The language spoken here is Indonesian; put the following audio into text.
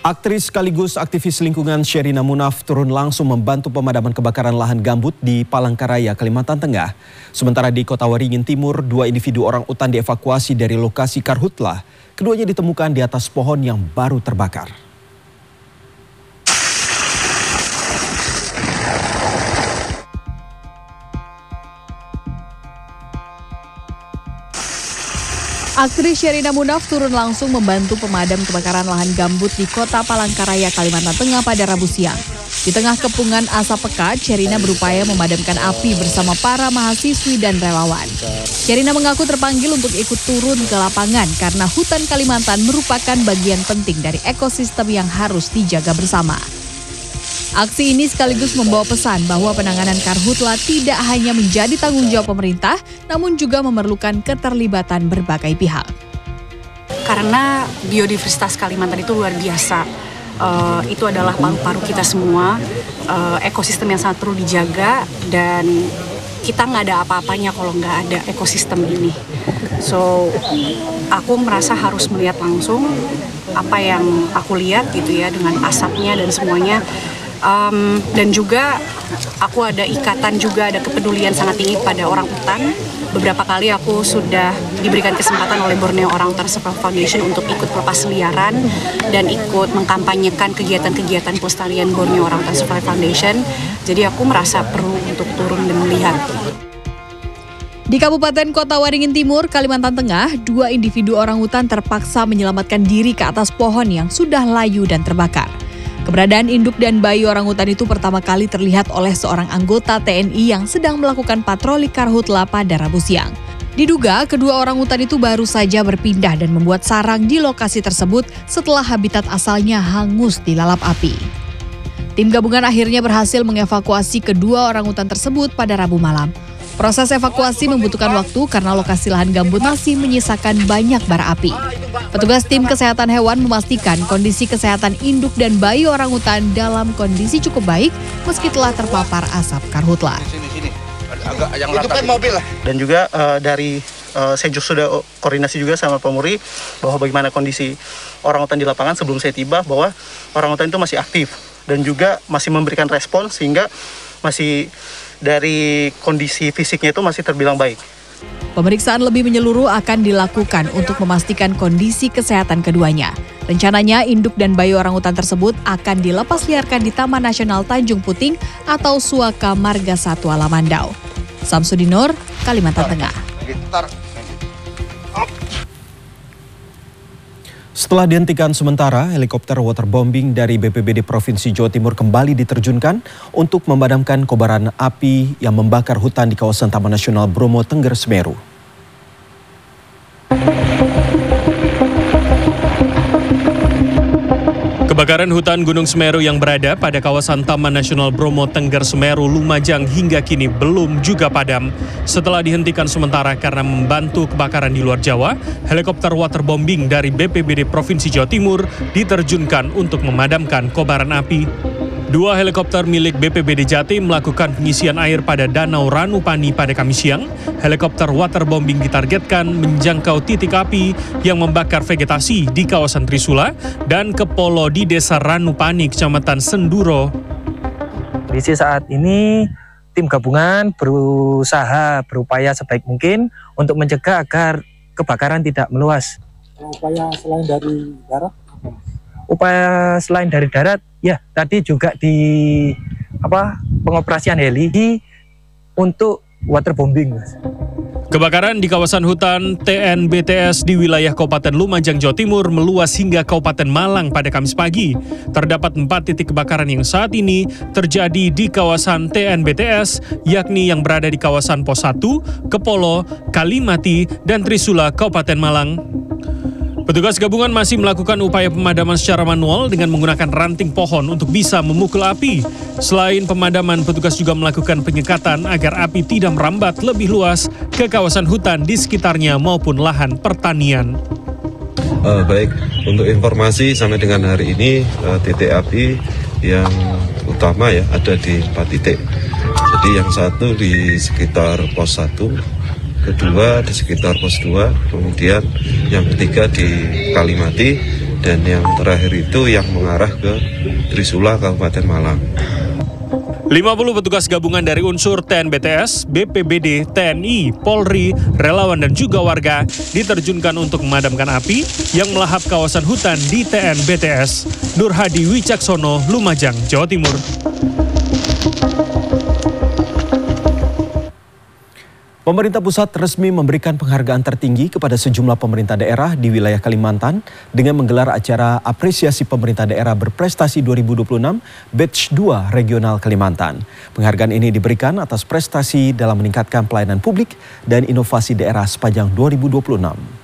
Aktris sekaligus aktivis lingkungan Sherina Munaf turun langsung membantu pemadaman kebakaran lahan gambut di Palangkaraya, Kalimantan Tengah. Sementara di Kota Waringin Timur, 2 individu orang utan dievakuasi dari lokasi karhutlah. Keduanya ditemukan di atas pohon yang baru terbakar. Aktris Sherina Munaf turun langsung membantu pemadam kebakaran lahan gambut di Kota Palangkaraya, Kalimantan Tengah pada Rabu siang. Di tengah kepungan asap pekat, Sherina berupaya memadamkan api bersama para mahasiswi dan relawan. Sherina mengaku terpanggil untuk ikut turun ke lapangan karena hutan Kalimantan merupakan bagian penting dari ekosistem yang harus dijaga bersama. Aksi ini sekaligus membawa pesan bahwa penanganan karhutla tidak hanya menjadi tanggung jawab pemerintah, namun juga memerlukan keterlibatan berbagai pihak. Karena biodiversitas Kalimantan itu luar biasa, itu adalah paru-paru kita semua, ekosistem yang sangat perlu dijaga dan kita nggak ada apa-apanya kalau nggak ada ekosistem ini. So, aku merasa harus melihat langsung apa yang aku lihat gitu ya, dengan asapnya dan semuanya. Dan juga aku ada ikatan juga, ada kepedulian sangat tinggi pada orang hutan. Beberapa kali aku sudah diberikan kesempatan oleh Borneo Orangutan Survival Foundation untuk ikut pelepas liaran dan ikut mengkampanyekan kegiatan-kegiatan pelestarian Borneo Orangutan Survival Foundation. Jadi aku merasa perlu untuk turun dan melihat. Di Kabupaten Kota Waringin Timur, Kalimantan Tengah, 2 individu orangutan terpaksa menyelamatkan diri ke atas pohon yang sudah layu dan terbakar. Keberadaan induk dan bayi orangutan itu pertama kali terlihat oleh seorang anggota TNI yang sedang melakukan patroli karhutla pada Rabu siang. Diduga kedua orangutan itu baru saja berpindah dan membuat sarang di lokasi tersebut setelah habitat asalnya hangus dilalap api. Tim gabungan akhirnya berhasil mengevakuasi kedua orangutan tersebut pada Rabu malam. Proses evakuasi membutuhkan waktu karena lokasi lahan gambut masih menyisakan banyak bara api. Petugas tim kesehatan hewan memastikan kondisi kesehatan induk dan bayi orangutan dalam kondisi cukup baik meski telah terpapar asap karhutla. Dan juga saya sudah koordinasi juga sama Pemuri bahwa bagaimana kondisi orangutan di lapangan sebelum saya tiba, bahwa orangutan itu masih aktif dan juga masih memberikan respon sehingga masih dari kondisi fisiknya itu masih terbilang baik. Pemeriksaan lebih menyeluruh akan dilakukan untuk memastikan kondisi kesehatan keduanya. Rencananya induk dan bayi orangutan tersebut akan dilepas liarkan di Taman Nasional Tanjung Puting atau Suaka Marga Satwa Lamandau. Samsudin Nur, Kalimantan Tengah. Setelah dihentikan sementara, helikopter waterbombing dari BPBD Provinsi Jawa Timur kembali diterjunkan untuk memadamkan kobaran api yang membakar hutan di kawasan Taman Nasional Bromo Tengger Semeru. Kebakaran hutan Gunung Semeru yang berada pada kawasan Taman Nasional Bromo Tengger Semeru, Lumajang hingga kini belum juga padam. Setelah dihentikan sementara karena membantu kebakaran di luar Jawa, helikopter waterbombing dari BPBD Provinsi Jawa Timur diterjunkan untuk memadamkan kobaran api. 2 helikopter milik BPBD Jatim melakukan pengisian air pada Danau Ranupani pada Kamis siang. Helikopter waterbombing ditargetkan menjangkau titik api yang membakar vegetasi di kawasan Trisula dan Kepolo di Desa Ranupani, Kecamatan Senduro. Kondisi saat ini tim gabungan berupaya sebaik mungkin untuk mencegah agar kebakaran tidak meluas. Upaya selain dari darat? Upaya selain dari darat, ya tadi juga di pengoperasian heli untuk waterbombing. Kebakaran di kawasan hutan TNBTS di wilayah Kabupaten Lumajang, Jawa Timur meluas hingga Kabupaten Malang pada Kamis pagi. Terdapat 4 titik kebakaran yang saat ini terjadi di kawasan TNBTS, yakni yang berada di kawasan Pos 1, Kepolo, Kalimati, dan Trisula, Kabupaten Malang. Petugas gabungan masih melakukan upaya pemadaman secara manual dengan menggunakan ranting pohon untuk bisa memukul api. Selain pemadaman, petugas juga melakukan penyekatan agar api tidak merambat lebih luas ke kawasan hutan di sekitarnya maupun lahan pertanian. Baik, untuk informasi sampai dengan hari ini titik api yang utama ya ada di 4 titik. Jadi yang satu di sekitar Pos 1, kedua di sekitar Pos 2, kemudian yang ketiga di Kalimati, dan yang terakhir itu yang mengarah ke Trisula, Kabupaten Malang. 50 petugas gabungan dari unsur TNBTS, BPBD, TNI, Polri, relawan dan juga warga diterjunkan untuk memadamkan api yang melahap kawasan hutan di TNBTS. Nur Hadi Wicaksono, Lumajang, Jawa Timur. Pemerintah pusat resmi memberikan penghargaan tertinggi kepada sejumlah pemerintah daerah di wilayah Kalimantan dengan menggelar acara apresiasi pemerintah daerah berprestasi 2026 Batch 2 Regional Kalimantan. Penghargaan ini diberikan atas prestasi dalam meningkatkan pelayanan publik dan inovasi daerah sepanjang 2026.